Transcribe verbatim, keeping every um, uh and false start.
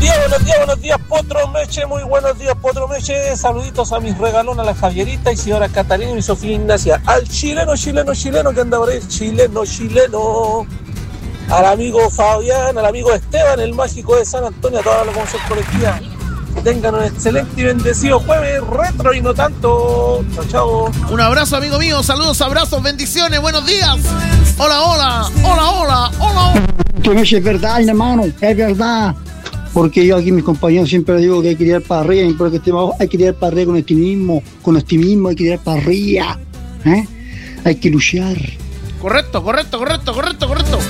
días, buenos días, buenos días, Potro Meche, muy buenos días, Potro Meche. Saluditos a mis regalonas, a la Javierita, Isidora Catalina y Sofía Ignacia. Al chileno, chileno, chileno que anda por ahí, chileno, chileno. Al amigo Fabián, al amigo Esteban, el mágico de San Antonio, a toda la comisión colectiva. Tengan un excelente y bendecido jueves retro y no tanto. Chao, chao. Un abrazo, amigo mío. Saludos, abrazos, bendiciones. Buenos días. Hola, hola. Hola, hola. Hola. Es verdad, hermano. Es verdad. Porque yo aquí, mis compañeros, siempre digo que hay que tirar para arriba. Y porque estemos, hay que tirar para arriba con optimismo. Con optimismo hay que tirar para arriba. ¿Eh? Hay que luchar. Correcto, correcto, correcto, correcto, correcto.